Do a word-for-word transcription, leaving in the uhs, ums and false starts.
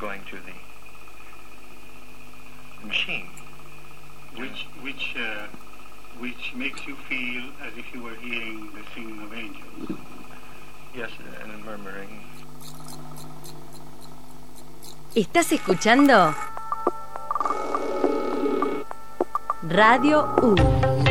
going through the, the machine. Which which uh, which makes you feel as if you were hearing the singing of angels. Yes, and the murmuring. ¿Estás escuchando? Radio U.